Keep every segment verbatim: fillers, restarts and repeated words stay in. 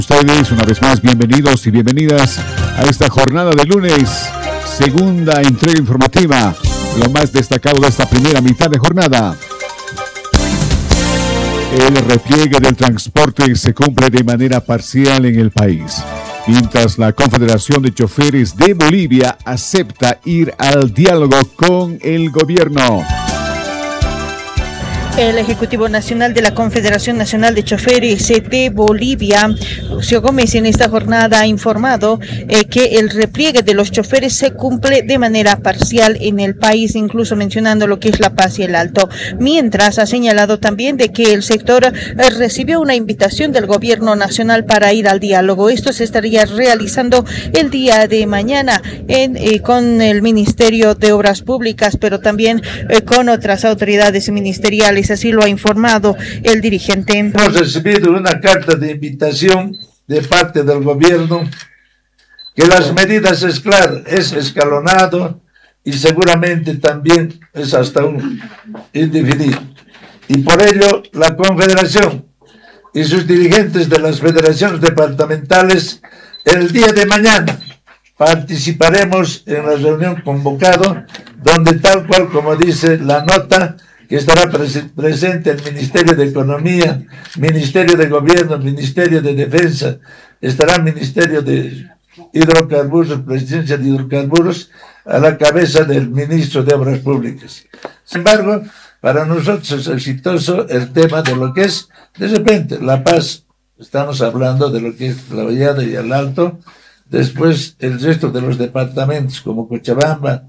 Ustedes, una vez más, bienvenidos y bienvenidas a esta jornada de lunes, segunda entrega informativa, lo más destacado de esta primera mitad de jornada. El repliegue del transporte se cumple de manera parcial en el país, mientras la Confederación de Choferes de Bolivia acepta ir al diálogo con el gobierno. El Ejecutivo Nacional de la Confederación Nacional de Choferes de Bolivia, Lucio Gómez, en esta jornada ha informado eh, que el repliegue de los choferes se cumple de manera parcial en el país, incluso mencionando lo que es La Paz y el Alto. Mientras ha señalado también de que el sector eh, recibió una invitación del Gobierno Nacional para ir al diálogo. Esto se estaría realizando el día de mañana en, eh, con el Ministerio de Obras Públicas, pero también eh, con otras autoridades ministeriales. Así lo ha informado el dirigente. Hemos recibido una carta de invitación de parte del gobierno que las medidas es claro, es escalonado y seguramente también es hasta un indefinido. Y por ello la Confederación y sus dirigentes de las federaciones departamentales el día de mañana participaremos en la reunión convocada donde tal cual como dice la nota, que estará pres- presente el Ministerio de Economía, Ministerio de Gobierno, Ministerio de Defensa, estará el Ministerio de Hidrocarburos, Presidencia de Hidrocarburos, a la cabeza del Ministro de Obras Públicas. Sin embargo, para nosotros es exitoso el tema de lo que es, de repente, La Paz, estamos hablando de lo que es La Vallada y el Alto, después el resto de los departamentos como Cochabamba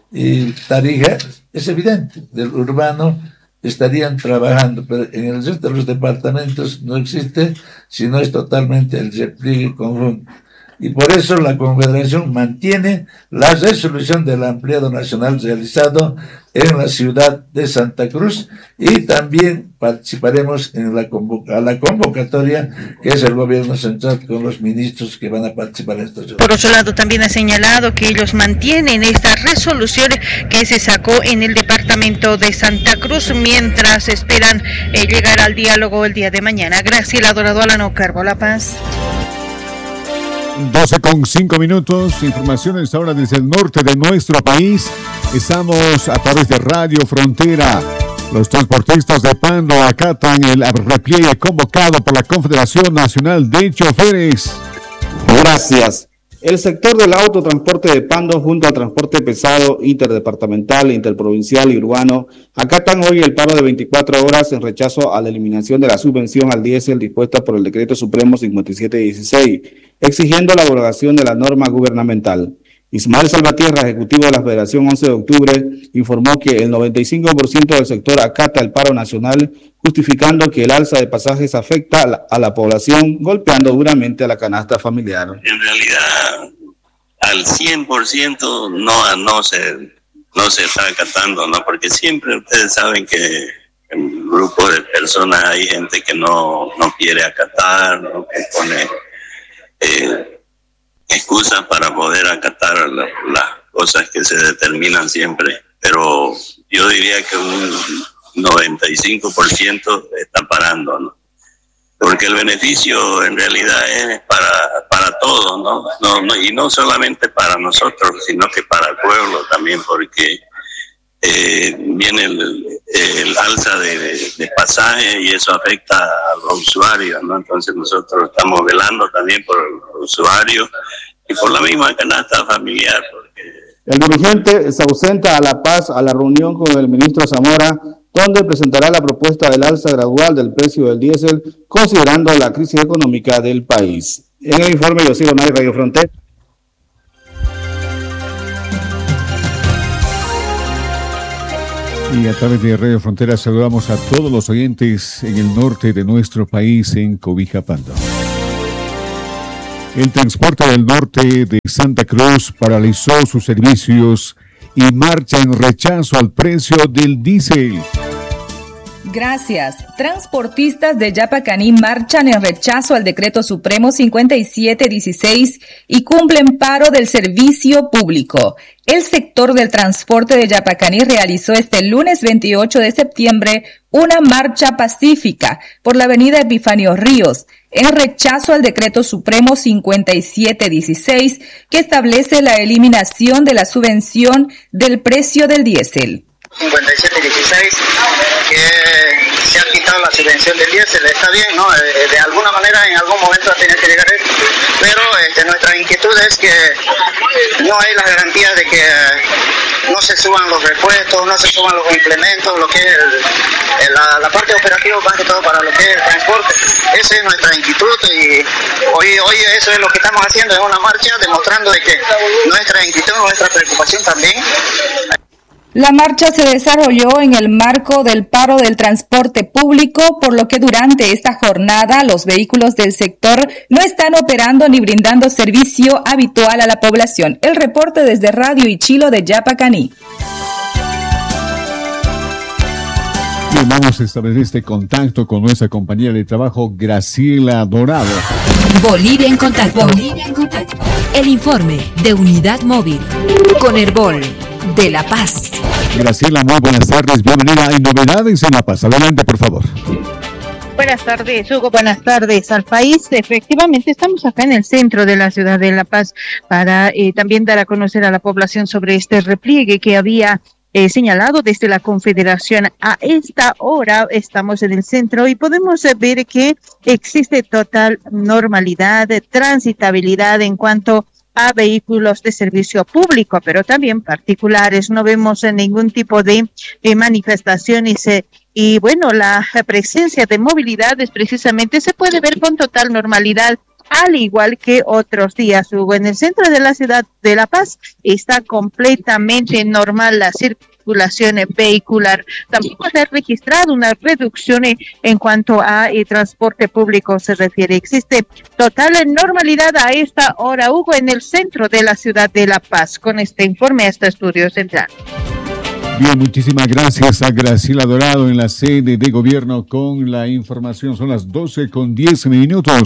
y Tarija, es evidente, del urbano estarían trabajando, pero en el resto de los departamentos no existe, sino es totalmente el repliegue conjunto. Y por eso la Confederación mantiene la resolución del ampliado nacional realizado en la ciudad de Santa Cruz y también participaremos en la, convoca- la convocatoria que es el gobierno central con los ministros que van a participar en esta reunión. Por otro lado, también ha señalado que ellos mantienen esta resolución que se sacó en el departamento de Santa Cruz mientras esperan eh, llegar al diálogo el día de mañana. Graciela Dorado, Alano Carbo, La Paz. doce con cinco minutos, informaciones ahora desde el norte de nuestro país. Estamos a través de Radio Frontera. Los transportistas de Pando acatan el repliegue convocado por la Confederación Nacional de Choferes. Gracias. El sector del autotransporte de Pando junto al transporte pesado interdepartamental, interprovincial y urbano acatan hoy el paro de veinticuatro horas en rechazo a la eliminación de la subvención al diésel dispuesta por el Decreto Supremo cincuenta y siete dieciséis, exigiendo la abrogación de la norma gubernamental. Ismael Salvatierra, ejecutivo de la Federación once de octubre, informó que el noventa y cinco por ciento del sector acata el paro nacional, justificando que el alza de pasajes afecta a la, a la población, golpeando duramente a la canasta familiar. En realidad, al cien por ciento no, no, se, no se está acatando, ¿no? Porque siempre ustedes saben que en un grupo de personas hay gente que no, no quiere acatar, ¿no? Que pone eh, excusas para poder acatar la, las cosas que se determinan siempre. Pero yo diría que un noventa y cinco por ciento está parando, ¿no? Porque el beneficio en realidad es para, para todos, ¿no? No, no, y no solamente para nosotros, sino que para el pueblo también, porque eh, viene el, el alza de, de pasaje y eso afecta a los usuarios, ¿no? Entonces nosotros estamos velando también por los usuarios y por la misma canasta familiar. Porque el dirigente se ausenta a La Paz a la reunión con el ministro Zamora, donde presentará la propuesta del alza gradual del precio del diésel, considerando la crisis económica del país. En el informe, José Bonay, Radio Frontera. Y a través de Radio Frontera saludamos a todos los oyentes en el norte de nuestro país, en Cobija Pando. El transporte del norte de Santa Cruz paralizó sus servicios y marcha en rechazo al precio del diésel. Gracias. Transportistas de Yapacaní marchan en rechazo al Decreto Supremo cincuenta y siete dieciséis y cumplen paro del servicio público. El sector del transporte de Yapacaní realizó este lunes veintiocho de septiembre una marcha pacífica por la avenida Epifanio Ríos en rechazo al Decreto Supremo cincuenta y siete dieciséis que establece la eliminación de la subvención del precio del diésel. cincuenta y siete dieciséis que se ha quitado la subvención del diésel, está bien, ¿no? De, de alguna manera en algún momento ha tenido que llegar esto, pero este, nuestra inquietud es que no hay las garantías de que no se suban los repuestos, no se suban los implementos, lo que es el, el, la, la parte operativa más que todo para lo que es el transporte. Esa es nuestra inquietud y hoy, hoy eso es lo que estamos haciendo, es una marcha demostrando de que nuestra inquietud, nuestra preocupación también. La marcha se desarrolló en el marco del paro del transporte público, por lo que durante esta jornada los vehículos del sector no están operando ni brindando servicio habitual a la población. El reporte desde Radio Ichilo de Yapacaní. Bien, vamos a establecer este contacto con nuestra compañera de trabajo, Graciela Dorado. Bolivia en contacto. Bolivia en contacto. El informe de Unidad Móvil con Herbol de La Paz. Graciela, muy buenas tardes, bienvenida. Hay novedades en La Paz. Adelante, por favor. Buenas tardes, Hugo. Buenas tardes al país. Efectivamente, estamos acá en el centro de la ciudad de La Paz para eh, también dar a conocer a la población sobre este repliegue que había eh, señalado desde la Confederación. A esta hora estamos en el centro y podemos ver que existe total normalidad, transitabilidad en cuanto a vehículos de servicio público, pero también particulares. No vemos eh, ningún tipo de, de manifestaciones eh, y bueno, la presencia de movilidades precisamente se puede ver con total normalidad, al igual que otros días, Hugo. En el centro de la ciudad de La Paz está completamente normal la circulación vehicular. Tampoco se ha registrado una reducción en cuanto a eh, transporte público se refiere. Existe total normalidad a esta hora, Hugo, en el centro de la ciudad de La Paz. Con este informe, hasta Estudio Central. Bien, muchísimas gracias a Graciela Dorado en la sede de gobierno con la información. Son las doce con diez minutos.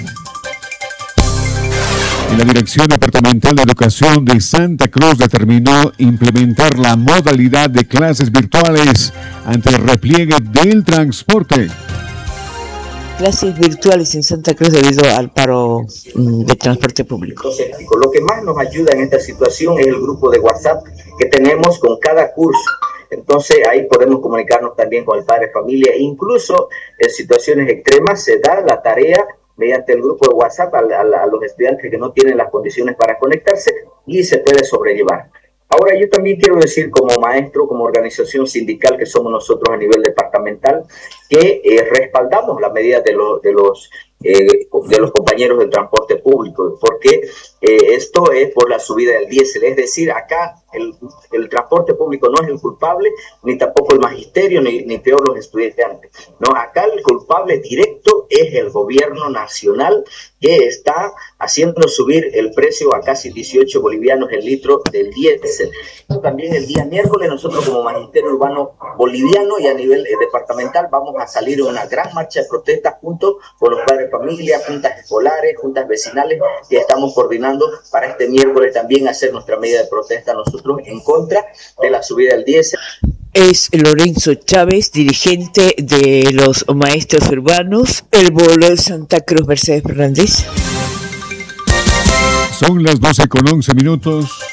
La Dirección Departamental de Educación de Santa Cruz determinó implementar la modalidad de clases virtuales ante el repliegue del transporte. Clases virtuales en Santa Cruz debido al paro de transporte público. Lo que más nos ayuda en esta situación es el grupo de WhatsApp que tenemos con cada curso. Entonces ahí podemos comunicarnos también con el padre de familia. Incluso en situaciones extremas se da la tarea mediante el grupo de WhatsApp a, a, a los estudiantes que no tienen las condiciones para conectarse y se puede sobrellevar. Ahora yo también quiero decir como maestro, como organización sindical que somos nosotros a nivel departamental, que eh, respaldamos la medida de, lo, de, los, eh, de los compañeros del transporte público, porque eh, esto es por la subida del diésel, es decir, acá el, el transporte público no es el culpable, ni tampoco el magisterio, ni, ni peor los estudiantes. No, acá el culpable directo es el gobierno nacional que está haciendo subir el precio a casi dieciocho bolivianos el litro del diésel. También el día miércoles nosotros como Magisterio Urbano Boliviano y a nivel eh, departamental vamos a salir en una gran marcha de protesta junto con los padres de familia, juntas escolares, juntas vecinales que estamos coordinando para este miércoles también hacer nuestra medida de protesta nosotros en contra de la subida del diésel. Es Lorenzo Chávez, dirigente de los maestros urbanos, el bolo de Santa Cruz. Mercedes Fernández. Son las doce con once minutos.